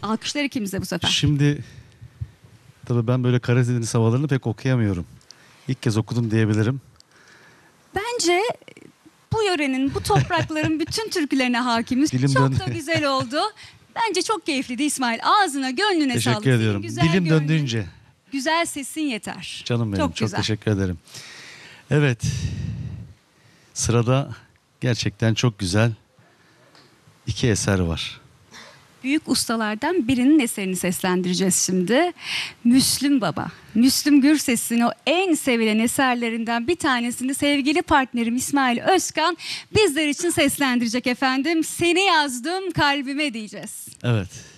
Alkışlar ikimize bu sefer. Şimdi tabii ben böyle Karadeniz havalarını pek okuyamıyorum. İlk kez okudum diyebilirim. Bence bu yörenin, bu toprakların bütün türkülerine hakimiz. Dilim Çok döndü. da güzel oldu. Bence çok keyifliydi İsmail. Ağzına, gönlüne sağlık. Teşekkür ediyorum. Senin güzel Dilim gönlün, döndüğünce. güzel sesin yeter. Canım benim. Çok güzel. teşekkür ederim. Evet. Sırada gerçekten çok güzel 2 eser var. Büyük ustalardan birinin eserini seslendireceğiz şimdi. Müslüm Baba. Müslüm Gürses'in o en sevilen eserlerinden bir tanesini sevgili partnerim İsmail Özkan bizler için seslendirecek efendim. Seni yazdım kalbime diyeceğiz. Evet.